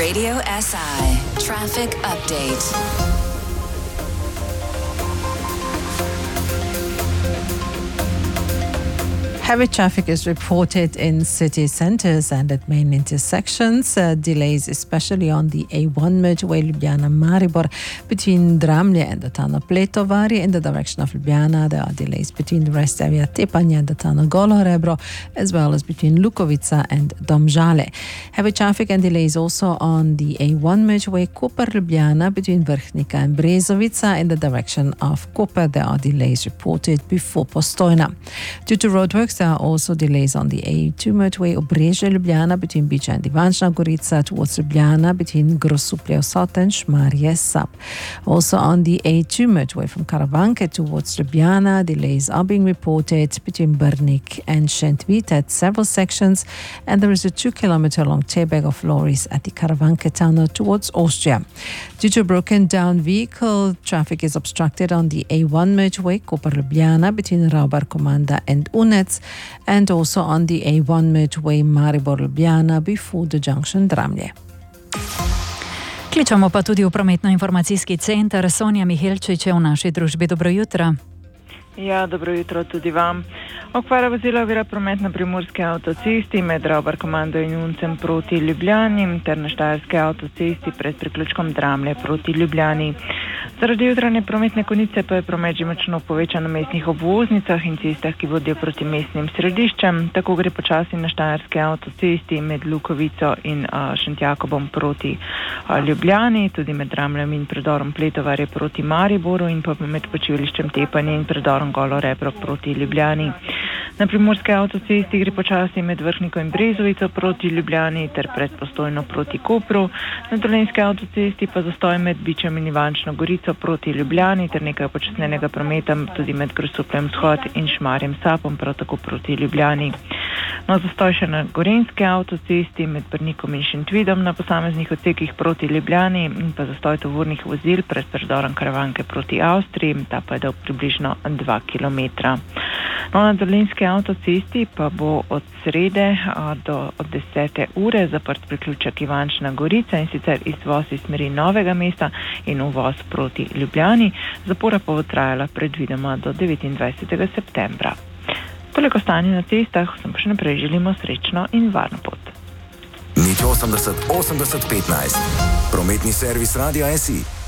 Radio SI Traffic Update. Heavy traffic is reported in city centres and at main intersections. Delays especially on the A1 motorway Ljubljana-Maribor between Dramlje and the town of Pletovari in the direction of Ljubljana. There are delays between the rest area Tepanje and the town of Golo Rebro, as well as between Lukovica and Domžale. Heavy traffic and delays also on the A1 motorway Koper-Ljubljana between Vrhnika and Brezovica in the direction of Koper. There are delays reported before Postojna. Due to roadworks, there are also delays on the A2 motorway Obrežje-Ljubljana between Biča and Ivančna Gorica towards Ljubljana between Grosuplje-Vsot and Šmarje-Sap. Also on the A2 motorway from Karavanke towards Ljubljana, delays are being reported between Brnik and Šentvid at several sections, and there is a 2-kilometer long tearbag of lorries at the Karavanke tunnel towards Austria. Due to a broken down vehicle, traffic is obstructed on the A1 motorway Koper-Ljubljana between Raubar-Komanda and Unec, and also on the A1 motorway Maribor-Ljubljana before the junction Dramlje. Kličemo pa tudi v prometno-informacijski center. Sonja Mihelčič je v naši družbi. Dobro jutro. Ja, dobro jutro tudi vam. Okvara vozila ovira promet na primorski avtocesti med Raubar-Komando in Uncem proti Ljubljani ter na štajerski avtocesti pred priključkom Dramlje proti Ljubljani. Zaradi jutranje prometne konice pa je promet že močno povečan na mestnih obvoznicah in cestah, ki vodijo proti mestnim središčem. Tako gre počasi na štajerski avtocesti med Lukovico in Šentjakobom proti Ljubljani, tudi med Dramljem in predorom Pletovarje proti Mariboru in pa med počivališčem Tepanje in predorom Golo Rebro proti Ljubljani. Na primorske avtocesti gre počasi med Vrhniko in Brezovico proti Ljubljani ter pred Postojno proti Kopru. Na dolenjske avtocesti pa zastoj med Bičem in Ivančno Gorico proti Ljubljani ter nekaj počasnenega prometa tudi med Grosupljem Vzhod in Šmarjem Sapom, prav tako proti Ljubljani. No, zastoj še na gorenjski avtocesti med Brnikom in Šentvidom na posameznih odsekih proti Ljubljani in pa zastoj tovornih vozil pred predorom Karavanke proti Avstriji, ta pa je dolg približno 2 km. No, na dolenjski avtocesti pa bo od srede od 10. ure zaprt priključek Ivančna Gorica in sicer izvoz iz smeri Novega mesta in uvoz proti Ljubljani. Zapora pa bo trajala predvidoma do 29. septembra. Toliko stanje na cestah, vsem pa še naprej želimo srečno in varno pot. Nič 80 80 15. Prometni servis Radia SI.